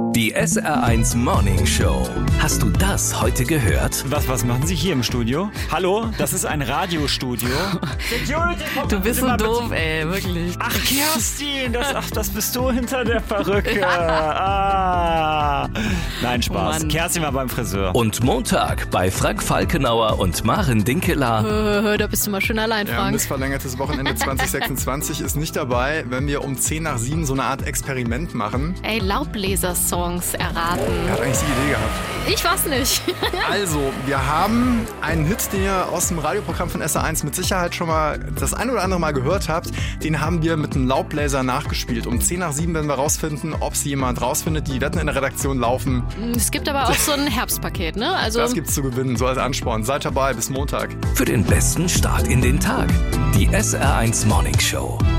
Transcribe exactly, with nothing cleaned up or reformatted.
Die S R eins Morning Show. Hast du das heute gehört? Was, was machen Sie hier im Studio? Hallo, das ist ein Radiostudio. Security, du bist so doof, ey, wirklich. Ach, Kerstin, das, ach, das bist du hinter der Perücke. Ah. Nein, Spaß. Oh, Kerstin war beim Friseur. Und Montag bei Frank Falkenauer und Maren Dinkeler. Da bist du mal schön allein, Frank. Ja, bis verlängertes Wochenende zwanzig sechsundzwanzig ist nicht dabei, wenn wir um zehn nach sieben so eine Art Experiment machen. Ey, Laubbläser-Songs erraten. Wer hat eigentlich die Idee gehabt? Ich weiß nicht. Also, wir haben einen Hit, den ihr aus dem Radioprogramm von S R eins mit Sicherheit schon mal das ein oder andere Mal gehört habt. Den haben wir mit einem Laubbläser nachgespielt. Um zehn nach sieben werden wir rausfinden, ob es jemand rausfindet. Die Wetten in der Redaktion laufen. Es gibt aber auch so ein Herbstpaket, ne? Also das gibt's zu gewinnen, so als Ansporn. Seid dabei, bis Montag. Für den besten Start in den Tag. Die S R eins Morning Show.